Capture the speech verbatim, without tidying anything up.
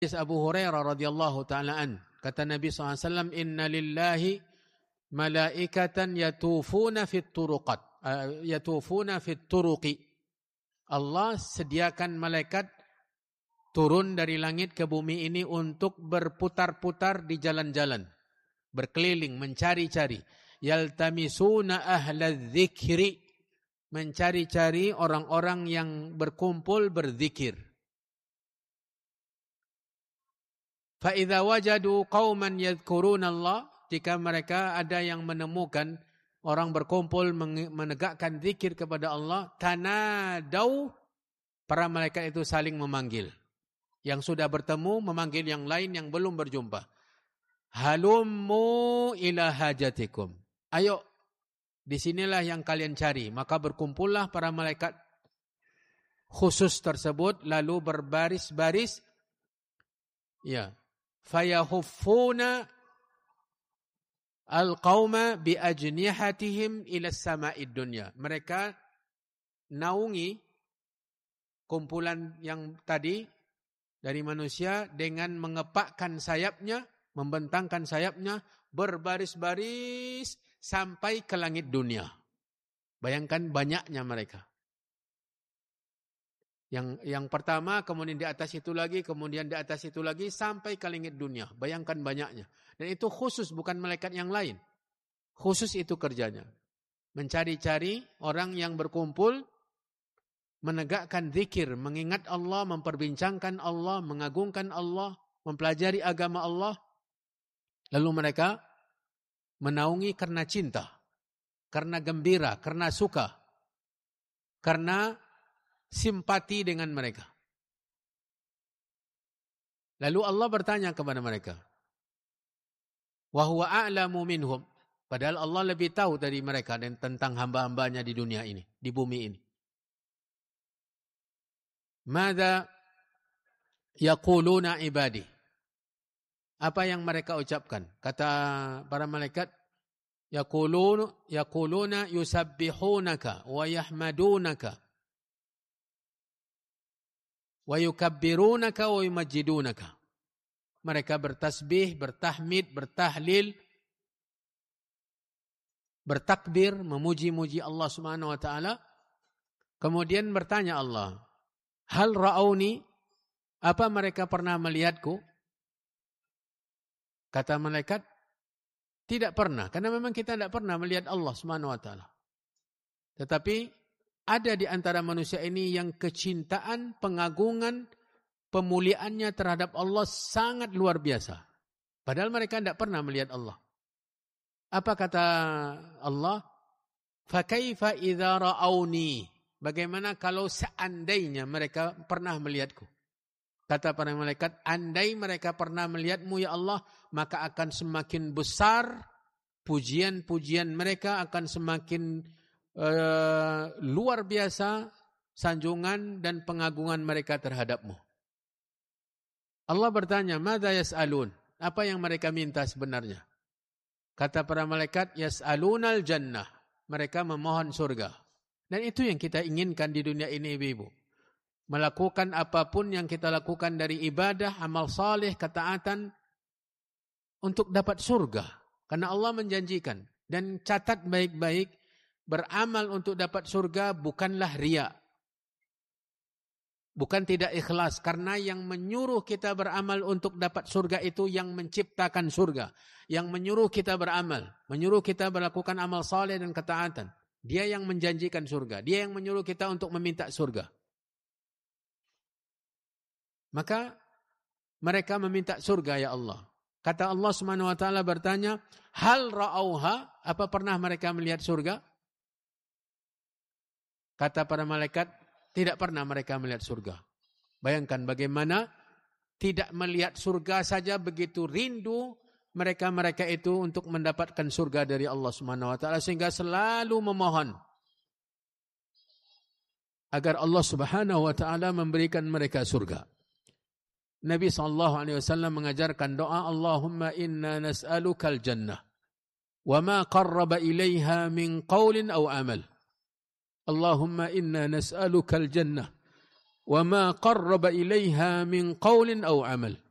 Abu Hurairah radhiyallahu taala an, kata Nabi sallallahu alaihi wasallam, inna lillahi malaikatan yatufuna fit turuqat uh, yatufuna fit turuqi. Allah sediakan malaikat turun dari langit ke bumi ini untuk berputar-putar di jalan-jalan, berkeliling, mencari-cari. Yaltamisuna ahla dzikri, mencari-cari orang-orang yang berkumpul berzikir. Fa idza wajadu qauman yadhkuruna Allah, jika mereka ada yang menemukan orang berkumpul menegakkan zikir kepada Allah, tanadau, para malaikat itu saling memanggil. Yang sudah bertemu memanggil yang lain yang belum berjumpa. Halummu ila hajatikum. Ayo, disinilah yang kalian cari. Maka berkumpullah para malaikat khusus tersebut, lalu berbaris-baris. Ya. Fayahuffuna al-qauma biajnihatihim ila sama'id dunya. Mereka naungi kumpulan yang tadi dari manusia dengan mengepakkan sayapnya, membentangkan sayapnya, berbaris-baris sampai ke langit dunia. Bayangkan banyaknya mereka. Yang yang pertama, kemudian di atas itu lagi, kemudian di atas itu lagi, sampai ke langit dunia. Bayangkan banyaknya. Dan itu khusus, bukan malaikat yang lain. Khusus itu kerjanya. Mencari-cari orang yang berkumpul, menegakkan zikir, mengingat Allah, memperbincangkan Allah, mengagungkan Allah, mempelajari agama Allah. Lalu mereka menaungi karena cinta, karena gembira, karena suka, karena simpati dengan mereka. Lalu Allah bertanya kepada mereka, wa huwa a'lamu minhum, padahal Allah lebih tahu dari mereka dan tentang hamba-hambanya di dunia ini, di bumi ini. Madza yaquluna ibadi, apa yang mereka ucapkan? Kata para malaikat, yaquluna yaquluna yusabbihunaka wa yahmadunaka wa yukabbirunaka wa yumajjidunaka. Mereka bertasbih, bertahmid, bertahlil, bertakbir, memuji-muji Allah Subhanahu wa taala. Kemudian bertanya Allah, hal ra'auni, apa mereka pernah melihatku? Kata malaikat, tidak pernah, karena memang kita tidak pernah melihat Allah Subhanahu wa taala. Tetapi ada di antara manusia ini yang kecintaan, pengagungan, pemuliaannya terhadap Allah sangat luar biasa. Padahal mereka tidak pernah melihat Allah. Apa kata Allah? Fakaifa idza ra'auni? Bagaimana kalau seandainya mereka pernah melihatku? Kata para malaikat, andai mereka pernah melihatmu ya Allah, maka akan semakin besar pujian-pujian mereka, akan semakin Uh, luar biasa sanjungan dan pengagungan mereka terhadapmu. Allah bertanya, madza yas'alun? Apa yang mereka minta sebenarnya? Kata para malaikat, yas'alunal jannah. Mereka memohon surga. Dan itu yang kita inginkan di dunia ini, ibu-ibu. Melakukan apapun yang kita lakukan dari ibadah, amal saleh, ketaatan untuk dapat surga. Karena Allah menjanjikan. Dan catat baik-baik, beramal untuk dapat surga bukanlah riya. Bukan tidak ikhlas. Karena yang menyuruh kita beramal untuk dapat surga itu yang menciptakan surga. Yang menyuruh kita beramal. Menyuruh kita melakukan amal saleh dan ketaatan. Dia yang menjanjikan surga. Dia yang menyuruh kita untuk meminta surga. Maka mereka meminta surga ya Allah. Kata Allah Subhanahu wa taala bertanya, hal ra'auha? Apa pernah mereka melihat surga? Kata para malaikat, tidak pernah mereka melihat surga. Bayangkan bagaimana tidak melihat surga saja begitu rindu mereka-mereka itu untuk mendapatkan surga dari Allah Subhanahu wa taala, sehingga selalu memohon agar Allah Subhanahu wa taala memberikan mereka surga. Nabi sallallahu alaihi wasallam mengajarkan doa, Allahumma inna nas'alukal jannah wa ma qarraba ilaiha min qaulin aw amal. Allahumma inna nas'alukal jannah wa ma qarraba ilaiha min qaulin aw amal.